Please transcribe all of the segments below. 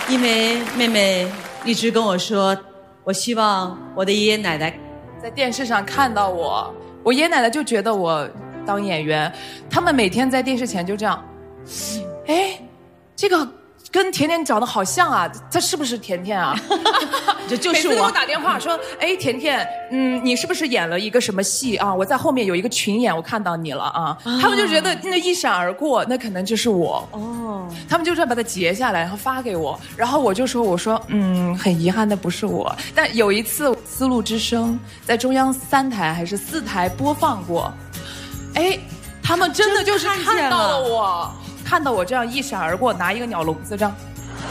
因为妹妹一直跟我说，我希望我的爷爷奶奶在电视上看到我，我爷爷奶奶就觉得我当演员，他们每天在电视前就这样，哎，这个跟甜甜长得好像啊，这是不是甜甜啊？ 就是我。 每次给我打电话说，哎，甜甜，你是不是演了一个什么戏啊？我在后面有一个群演，我看到你了啊。他们就觉得那一闪而过，那可能就是我。哦，他们就这样把它截下来，然后发给我，然后我说，很遗憾的不是我。但有一次，丝路之声在中央3台还是4台播放过，哎，他们真的就是看到了我。看到我这样一闪而过，拿一个鸟笼子这样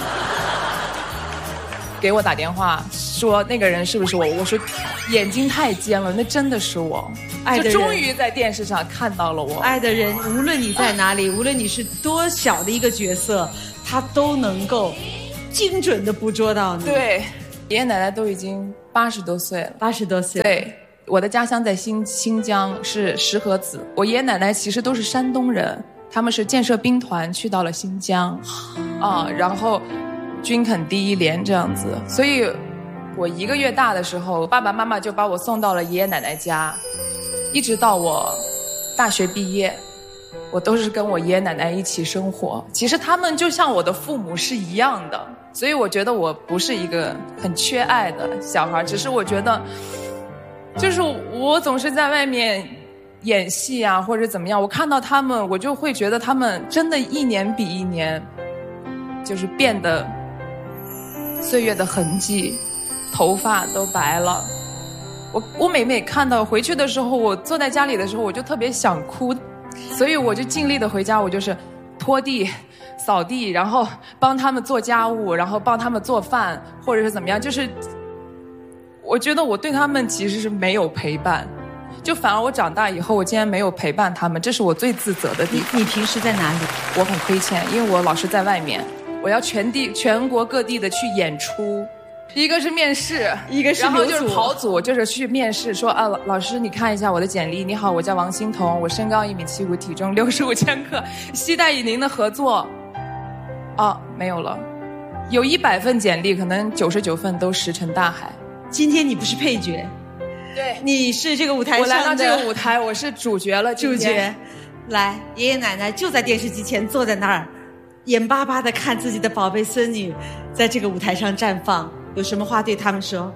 给我打电话说那个人是不是我？我说眼睛太尖了，那真的是我。就终于在电视上看到了我。 爱的人，无论你在哪里，无论你是多小的一个角色，他都能够精准的捕捉到你。 对，爷爷奶奶都已经80多岁了。 80多岁。 对，我的家乡在新疆，是石河子。我爷爷奶奶其实都是山东人。他们是建设兵团去到了新疆，然后军垦第1连这样子，所以我1个月大的时候，爸爸妈妈就把我送到了爷爷奶奶家，一直到我大学毕业，我都是跟我爷爷奶奶一起生活。其实他们就像我的父母是一样的，所以我觉得我不是一个很缺爱的小孩，只是我觉得，就是我总是在外面演戏啊，或者怎么样，我看到他们，我就会觉得他们真的一年比一年，就是变得岁月的痕迹，头发都白了。我每每看到回去的时候，我坐在家里的时候，我就特别想哭，所以我就尽力的回家，我就是拖地、扫地，然后帮他们做家务，然后帮他们做饭，或者是怎么样，就是我觉得我对他们其实是没有陪伴。就反而我长大以后，我竟然没有陪伴他们，这是我最自责的地方。 你平时在哪里？ 我很亏欠，因为我老是在外面，我要全国各地的去演出，一个是面试， 一个是然后就是跑组，就是去面试，说啊，老师你看一下我的简历，你好，我叫王欣彤，我身高1.75米，体重65千克，期待与您的合作。没有了，有100份简历，可能99份都石沉大海。 今天你不是配角。 对， 你是这个舞台上的， 我来到这个舞台，我是主角了。 主角，来，爷爷奶奶就在电视机前坐在那儿，眼巴巴的看自己的宝贝孙女在这个舞台上绽放，有什么话对他们说？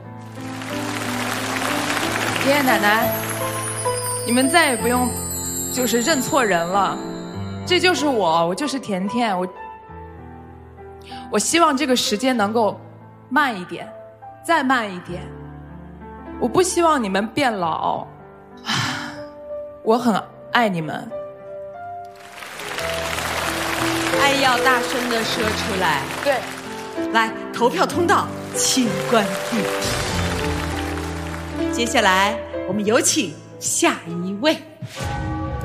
爷爷奶奶，你们再也不用就是认错人了，这就是我就是甜甜，我希望这个时间能够慢一点，再慢一点。我不希望你们变老，我很爱你们。 爱要大声的说出来。 对， 来，投票通道请关闭。接下来我们有请下一位。